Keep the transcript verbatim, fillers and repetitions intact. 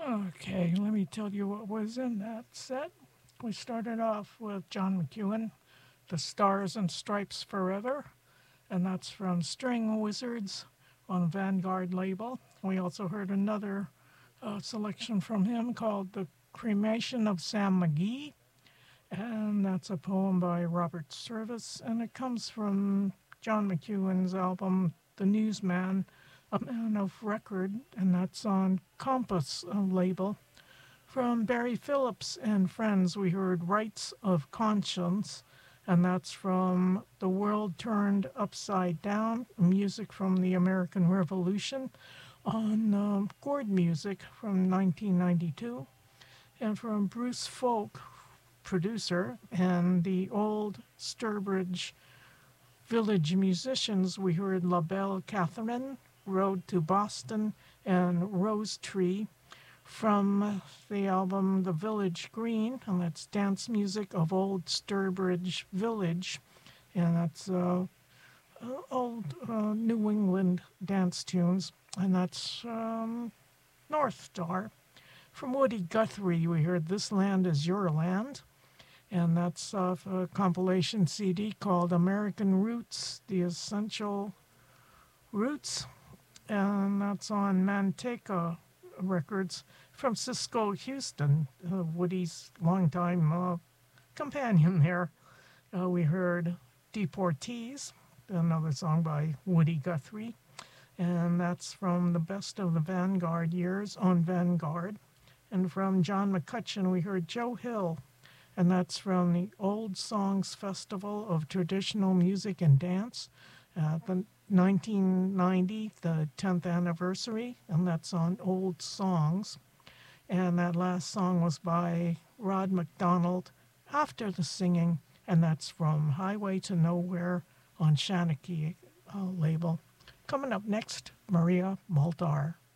Okay, let me tell you what was in that set. We started off with John McEuen, The Stars and Stripes Forever, and that's from String Wizards on Vanguard label. We also heard another uh, selection from him called The Cremation of Sam McGee, and that's a poem by Robert Service, and it comes from John McEwen's album The Newsman, a man of record, and that's on Compass uh, label. From Barry Phillips and Friends, we heard Rights of Conscience, and that's from The World Turned Upside Down, music from the American Revolution on um, Chord Music from nineteen ninety-two. And from Bruce Folk, producer, and the old Sturbridge Village musicians, we heard La Belle Catherine, Road to Boston, and Rose Tree from the album The Village Green, and that's dance music of old Sturbridge Village, and that's uh, uh, old uh, New England dance tunes, and that's um, North Star. From Woody Guthrie, we heard This Land Is Your Land, and that's off a compilation C D called American Roots, The Essential Roots, and that's on Manteca Records from Cisco Houston, uh, Woody's longtime uh, companion there. Uh, we heard Deportees, another song by Woody Guthrie, and that's from the Best of the Vanguard years on Vanguard. And from John McCutcheon, we heard Joe Hill, and that's from the Old Songs Festival of Traditional Music and Dance, uh, the nineteen ninety, the tenth anniversary, and that's on Old Songs. And that last song was by Rod McDonald, After the Singing, and that's from Highway to Nowhere on Shanachie uh, label. Coming up next, Maria Muldaur.